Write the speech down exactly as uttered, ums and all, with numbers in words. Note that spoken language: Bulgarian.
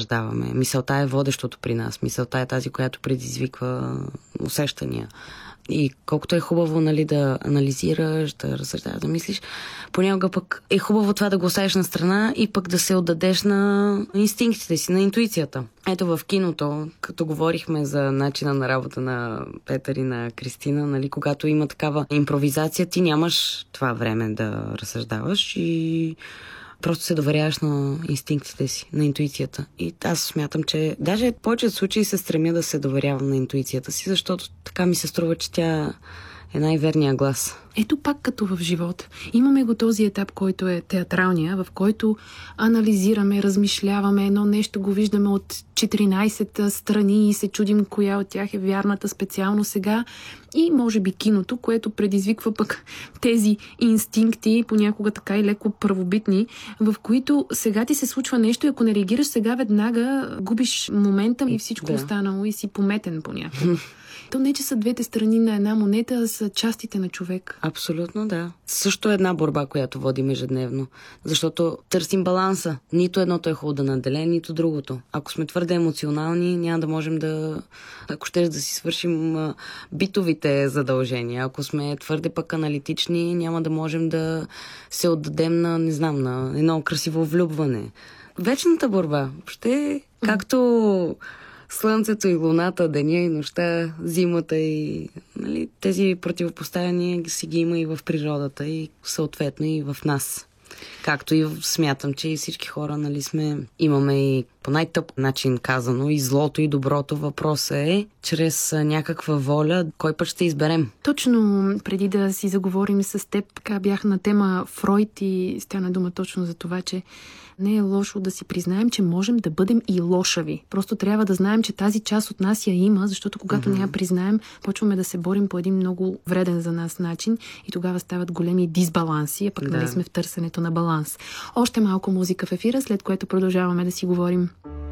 разсъждаваме. Мисълта е водещото при нас. Мисълта е тази, която предизвиква усещания. И колкото е хубаво, нали, да анализираш, да разсъждаваш, да мислиш, понякога пък е хубаво това да го оставиш на страна и пък да се отдадеш на инстинктите си, на интуицията. Ето в киното, като говорихме за начина на работа на Петър и на Кристина, нали, когато има такава импровизация, ти нямаш това време да разсъждаваш и просто се доверяваш на инстинктите си, на интуицията. И аз смятам, че даже в повечето случаи се стремя да се доверявам на интуицията си, защото така ми се струва, че тя е най-верният глас. Ето пак като в живота. Имаме го този етап, който е театралния, в който анализираме, размишляваме едно нещо, го виждаме от четиринайсет страни и се чудим коя от тях е вярната специално сега. И може би киното, което предизвиква пък тези инстинкти, понякога така и леко първобитни, в които сега ти се случва нещо и ако не реагираш сега, веднага губиш момента и всичко да. останало и си пометен понякога. То не, че са двете страни на една монета, а са частите на човек. Абсолютно, да. Също е една борба, която водим ежедневно. Защото търсим баланса. Нито едното е хубаво да наделе, нито другото. Ако сме твърде емоционални, няма да можем да... Ако щеш да си свършим а, битовите задължения. Ако сме твърде пък аналитични, няма да можем да се отдадем на, не знам, на едно красиво влюбване. Вечната борба. Въобще, както... Слънцето и луната, деня и нощта, зимата и нали, тези противопоставяния си ги има и в природата и съответно и в нас. Както и смятам, че и всички хора нали, сме, имаме и по най-тъп начин казано и злото и доброто. Въпросът е, чрез някаква воля, кой път ще изберем. Точно преди да си заговорим с теб, така бях на тема Фройд и стана дума точно за това, че не е лошо да си признаем, че можем да бъдем и лошави. Просто трябва да знаем, че тази част от нас я има, защото когато mm-hmm. не я признаем, почваме да се борим по един много вреден за нас начин и тогава стават големи дисбаланси, а пък да. нали сме в търсенето на баланс. Още малко музика в ефира, след което продължаваме да си говорим.